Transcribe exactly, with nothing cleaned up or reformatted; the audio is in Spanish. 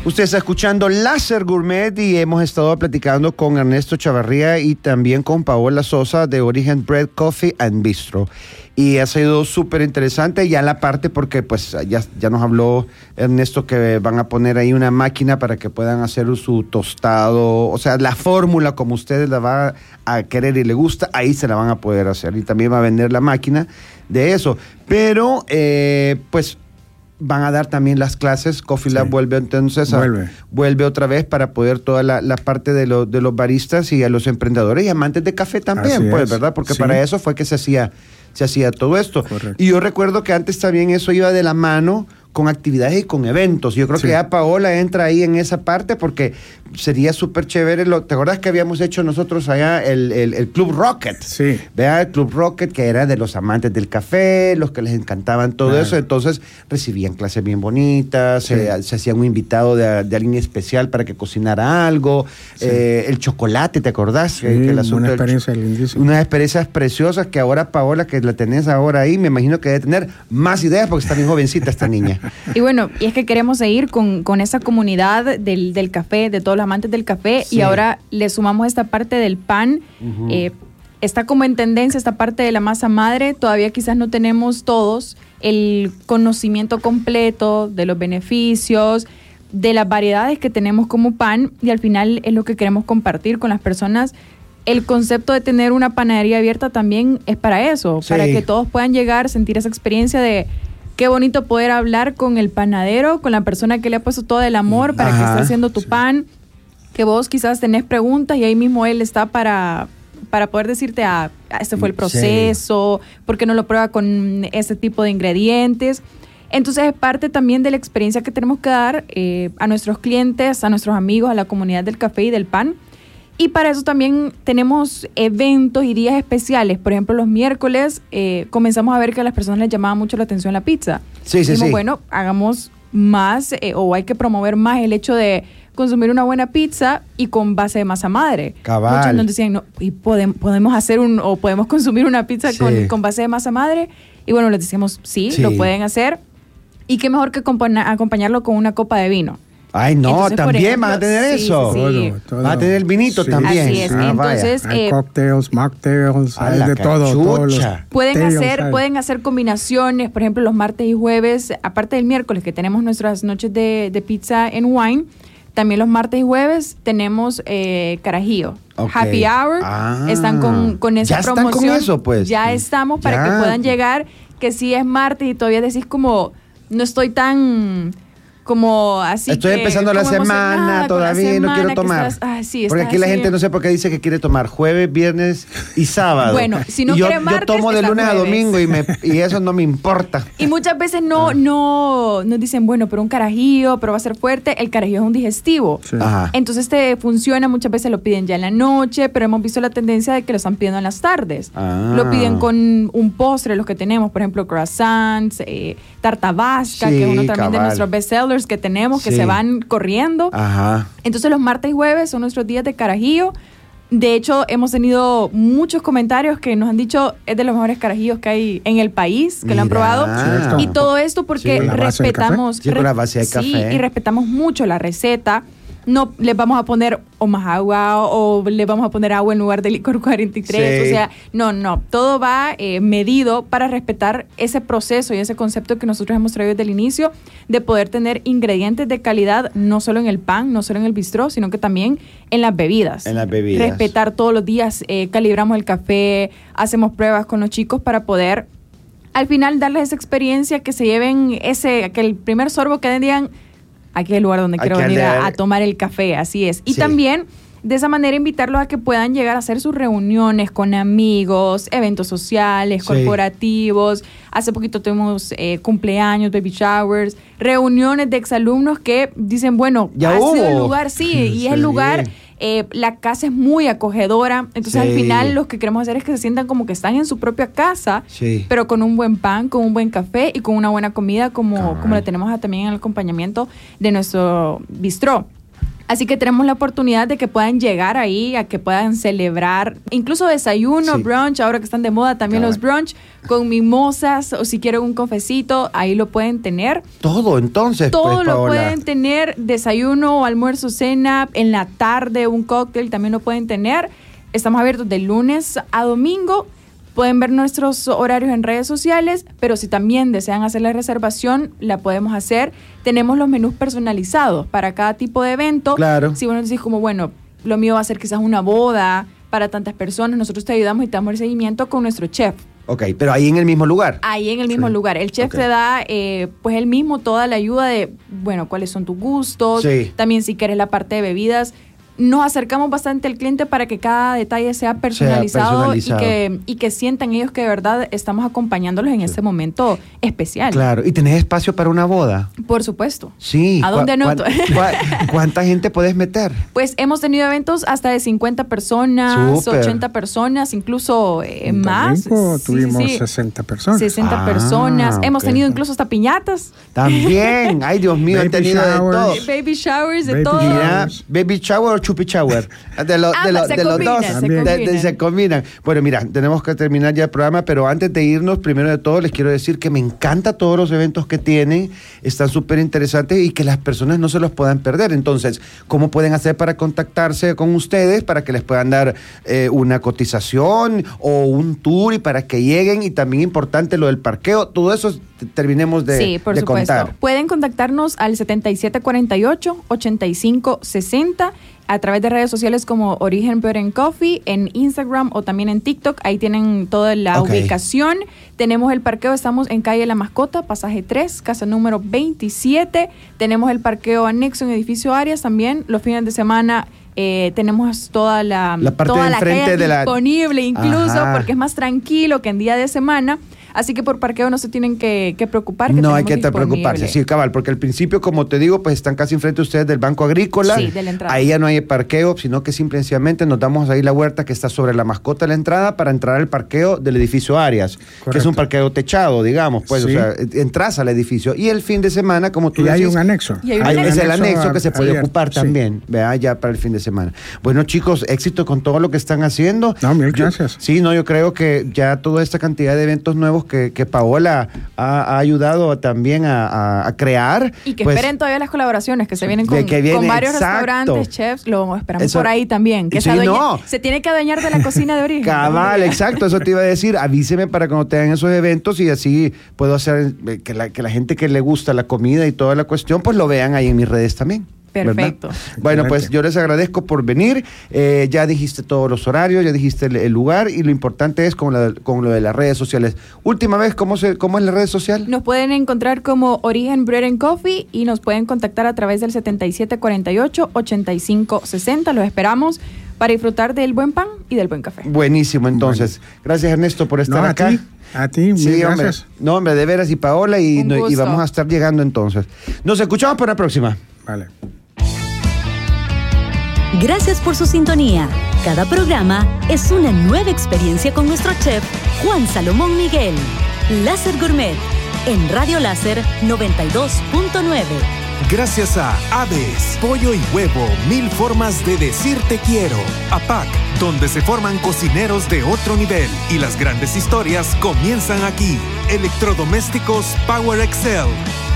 Usted está escuchando Láser Gourmet y hemos estado platicando con Ernesto Chavarría y también con Paola Sosa de Origen Bread Coffee and Bistro. Y ha sido súper interesante ya la parte porque pues ya, ya nos habló Ernesto que van a poner ahí una máquina para que puedan hacer su tostado, o sea, la fórmula como ustedes la van a querer y le gusta, ahí se la van a poder hacer. Y también va a vender la máquina de eso. Pero eh, pues van a dar también las clases. Coffee Lab sí. vuelve entonces a, vuelve. vuelve otra vez para poder toda la, la parte de, lo, de los baristas y a los emprendedores y amantes de café también, Así pues, es. ¿verdad? Porque sí. para eso fue que se hacía, se hacía todo esto. Correcto. Y yo recuerdo que antes también eso iba de la mano con actividades y con eventos. Yo creo sí. que ya Paola entra ahí en esa parte porque sería súper chévere. Lo, ¿Te acuerdas que habíamos hecho nosotros allá el, el, el Club Rocket? Sí. Vea, el Club Rocket, que era de los amantes del café, los que les encantaban todo claro. eso. Entonces recibían clases bien bonitas, sí. se, se hacía un invitado de, de alguien especial para que cocinara algo. Sí. Eh, el chocolate, ¿te acordás? Sí, que, que el una experiencia lindísima. Unas experiencias preciosas que ahora Paola, que la tenés ahora ahí, me imagino que debe tener más ideas porque está bien jovencita esta niña. Y bueno, y es que queremos seguir con, con esa comunidad del, del café, de todos los amantes del café, sí. y ahora le sumamos esta parte del pan. Uh-huh. eh, está como en tendencia esta parte de la masa madre. Todavía quizás no tenemos todos el conocimiento completo de los beneficios, de las variedades que tenemos como pan, y al final es lo que queremos compartir con las personas. El concepto de tener una panadería abierta también es para eso, sí. para que todos puedan llegar, sentir esa experiencia de qué bonito poder hablar con el panadero, con la persona que le ha puesto todo el amor para Ajá, que esté haciendo tu sí. pan, que vos quizás tenés preguntas y ahí mismo él está para, para poder decirte, ah, este fue el proceso, sí. ¿por qué no lo prueba con este tipo de ingredientes? Entonces es parte también de la experiencia que tenemos que dar eh, a nuestros clientes, a nuestros amigos, a la comunidad del café y del pan. Y para eso también tenemos eventos y días especiales. Por ejemplo, los miércoles eh, comenzamos a ver que a las personas les llamaba mucho la atención la pizza. Sí, sí, Dijimos, sí. bueno, hagamos más eh, o hay que promover más el hecho de consumir una buena pizza y con base de masa madre. Cabal. Muchos nos decían, no, y podemos, podemos hacer un, o podemos consumir una pizza sí. con, con base de masa madre. Y bueno, les decíamos, sí, sí. lo pueden hacer. Y qué mejor que acompañarlo con una copa de vino. Ay, no, Entonces, también ejemplo, van a tener sí, eso. Sí, sí. Todo, todo. Va a tener el vinito sí. también. Así es. Ah, Entonces, hay eh, cocktails, mocktails, a hay la de todo. Todos los pueden tails, hacer, hay. pueden hacer combinaciones. Por ejemplo, los martes y jueves, aparte del miércoles que tenemos nuestras noches de, de pizza and wine, también los martes y jueves tenemos eh, carajillo. Okay. Happy hour. Ah, están con, con esa ya están promoción. con eso, pues. Ya estamos para ya. que puedan llegar, que si es martes y todavía decís como, no estoy tan como así. Estoy que, empezando la semana todavía y no quiero tomar. Estás, ah, sí, porque aquí la gente no sé por qué dice que quiere tomar jueves, viernes y sábado. Bueno, si no y yo, quiere martes, yo tomo de lunes jueves. a domingo y, me, y eso no me importa. Y muchas veces no, ah. no nos dicen, bueno, pero un carajillo, pero va a ser fuerte. El carajillo es un digestivo. Sí. Ajá. Entonces te funciona, muchas veces lo piden ya en la noche, pero hemos visto la tendencia de que lo están pidiendo en las tardes. Ah. Lo piden con un postre, los que tenemos, por ejemplo, croissants, eh, tarta vasca, Sí, que es uno también cabal. de nuestros bestsellers que tenemos, que Sí. se van corriendo. Ajá. Entonces los martes y jueves son nuestros días de carajillo. De hecho, hemos tenido muchos comentarios que nos han dicho es de los mejores carajillos que hay en el país, que Mira. lo han probado. Ah. Y todo esto porque Sí, con la base de respetamos... café. Sí, con la base de sí, café. y respetamos mucho la receta. No les vamos a poner o más agua o le vamos a poner agua en lugar de licor cuarenta y tres. Sí. O sea, no, no. Todo va eh, medido para respetar ese proceso y ese concepto que nosotros hemos traído desde el inicio de poder tener ingredientes de calidad no solo en el pan, no solo en el bistró, sino que también en las bebidas. En las bebidas. Respetar todos los días, eh, calibramos el café, hacemos pruebas con los chicos para poder al final darles esa experiencia, que se lleven ese, que el primer sorbo que digan, aquí es el lugar donde Aquí quiero venir de... a, a tomar el café, así es. Y sí. también, de esa manera, invitarlos a que puedan llegar a hacer sus reuniones con amigos, eventos sociales, sí. corporativos. Hace poquito tuvimos eh, cumpleaños, baby showers, reuniones de exalumnos que dicen, bueno, ya ha hubo. sido el lugar, sí, y sí. es el lugar... Eh, la casa es muy acogedora, entonces sí. al final lo que queremos hacer es que se sientan como que están en su propia casa, sí. pero con un buen pan, con un buen café y con una buena comida como, Cabal. como la tenemos también en el acompañamiento de nuestro bistró. Así que tenemos la oportunidad de que puedan llegar ahí, a que puedan celebrar, incluso desayuno, sí. brunch, ahora que están de moda también Cabal. los brunch, con mimosas, o si quieren un cafecito, ahí lo pueden tener. Todo, entonces, Todo pues, lo Paola. pueden tener, desayuno, almuerzo, cena, en la tarde un cóctel también lo pueden tener. Estamos abiertos de lunes a domingo. Pueden ver nuestros horarios en redes sociales, pero si también desean hacer la reservación, la podemos hacer. Tenemos los menús personalizados para cada tipo de evento. Claro. Si vos decís como, bueno, lo mío va a ser quizás una boda para tantas personas, nosotros te ayudamos y te damos el seguimiento con nuestro chef. Ok, pero ahí en el mismo lugar. Ahí en el mismo Sí. lugar. El chef Ok. te da, eh, pues él mismo, toda la ayuda de, bueno, cuáles son tus gustos. Sí. También si quieres la parte de bebidas. Nos acercamos bastante al cliente para que cada detalle sea personalizado, personalizado. Y, que, y que sientan ellos que de verdad estamos acompañándolos en este momento especial. Claro, ¿y tenés espacio para una boda? Por supuesto. Sí. ¿A dónde ¿Cu- anoto? cuán- cua- ¿Cuánta gente puedes meter? Pues hemos tenido eventos hasta de cincuenta personas, Súper. ochenta personas, incluso eh, En más. domingo Sí, tuvimos sí, sí. sesenta personas. sesenta Ah, personas. Hemos ok. tenido incluso hasta piñatas, También. Ay, Dios mío, han Baby tenido de showers. todo. baby showers, de Baby todo. shower. Mira, baby shower o chupi shower. De, lo- de, Ambas lo- se de los combinan, dos. se De- de- combinan. se combinan. Bueno, mira, tenemos que terminar ya el programa, pero antes de irnos, primero de todo, les quiero decir que me encanta todos los eventos que tienen. Están súper interesantes y que las personas no se los puedan perder. Entonces, ¿cómo pueden hacer para contactarse con ustedes para que les puedan dar eh, una cotización o un tour y para que lleguen? Y también importante lo del parqueo. Todo eso t- terminemos de, Sí, por de supuesto. contar. Pueden contactarnos al setenta y siete cuarenta y ocho, ochenta y cinco sesenta a través de redes sociales como Origen Bread and Coffee, en Instagram o también en TikTok. Ahí tienen toda la Ok. ubicación. Tenemos el parqueo, estamos en calle La Mascota, pasaje tres, casa número veintisiete. Tenemos el parqueo anexo en edificio Arias también. Los fines de semana eh, tenemos toda la, La parte toda de la enfrente calle de la- disponible incluso, Ajá. porque es más tranquilo que en día de semana. Así que por parqueo no se tienen que, que preocupar. Que No hay tenemos que estar disponible. preocuparse, sí, cabal, porque al principio, como te digo, pues están casi enfrente ustedes del Banco Agrícola. Sí, de la entrada. Ahí ya no hay parqueo, sino que simplemente nos damos ahí la huerta que está sobre la mascota de la entrada para entrar al parqueo del edificio Arias, que es Correcto. un parqueo techado, digamos, pues, Sí. o sea, entras al edificio. Y el fin de semana, como tú Y hay decís, un anexo. Y hay un Ahí anexo. es el anexo que se puede abierto, ocupar sí. también, vea, ya para el fin de semana. Bueno, chicos, éxito con todo lo que están haciendo. No, mil Yo- gracias. Sí, no, yo creo que ya toda esta cantidad de eventos nuevos que, que Paola ha, ha ayudado también a, a- a crear. Y que pues, esperen todavía las colaboraciones que se vienen De con, que viene, con varios exacto. restaurantes, chefs. Lo esperamos Eso- por ahí también. Que Sí, se, adueñe- no. se tiene que adueñar de la cocina de origen. Cabal, exacto, eso te iba a decir. Avíseme para cuando tengan esos eventos y así puedo hacer eh, que la, que la gente que le gusta la comida y toda la cuestión, pues lo vean ahí en mis redes también. ¿verdad? Perfecto. Bueno, pues Excelente. yo les agradezco por venir. Eh, ya dijiste todos los horarios, ya dijiste el, el lugar y lo importante es con, la- con lo de las redes sociales. Última vez, ¿cómo, se, cómo es la red social? Nos pueden encontrar como Origen Bread and Coffee y nos pueden contactar a través del setenta y siete cuarenta y ocho, ochenta y cinco sesenta. Los esperamos para disfrutar del buen pan y del buen café. Buenísimo, entonces. Gracias, Ernesto, por estar No, a acá. ti, a ti, mil Sí, hombre. gracias. No, hombre, de veras, y Paola, y, Un no- y gusto. vamos a estar llegando entonces. Nos escuchamos para la próxima. Vale. Gracias por su sintonía. Cada programa es una nueva experiencia con nuestro chef Juan Salomón Miguel. Láser Gourmet en Radio Láser noventa y dos punto nueve. Gracias a Aves, Pollo y Huevo, mil formas de decir te quiero. A P A C, donde se forman cocineros de otro nivel y las grandes historias comienzan aquí. Electrodomésticos Power Excel.